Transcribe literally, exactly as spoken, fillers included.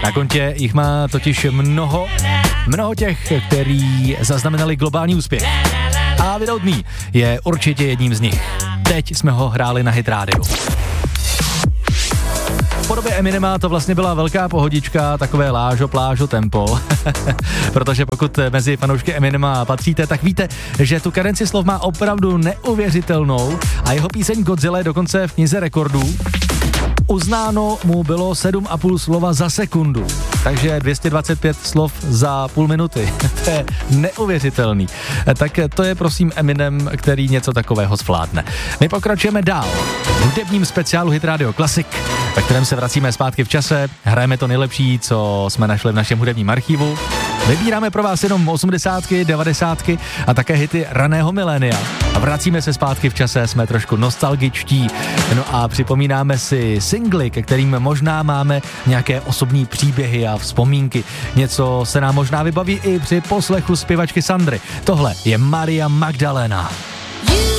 Na kontě jich má totiž mnoho, mnoho těch, který zaznamenali globální úspěch. A Without Me je určitě jedním z nich. Teď jsme ho hráli na Hit Radio. V podobě Eminema to vlastně byla velká pohodička, takové lážo, plážo tempo, protože pokud mezi fanoušky Eminema patříte, tak víte, že tu kadenci slov má opravdu neuvěřitelnou a jeho píseň Godzilla je dokonce v knize rekordů. Uznáno mu bylo sedm a půl slova za sekundu, takže dvě stě dvacet pět slov za půl minuty. To je neuvěřitelný. Tak to je prosím Eminem, který něco takového zvládne. My pokračujeme dál v hudebním speciálu Hit Radio Classic, ve kterém se vracíme zpátky v čase, hrajeme to nejlepší, co jsme našli v našem hudebním archivu. Vybíráme pro vás jenom osmdesátky, devadesátky a také hity raného milénia. A vracíme se zpátky v čase, jsme trošku nostalgičtí. No a připomínáme si singly, ke kterým možná máme nějaké osobní příběhy a vzpomínky. Něco se nám možná vybaví i při poslechu zpěvačky Sandry. Tohle je Maria Magdalena.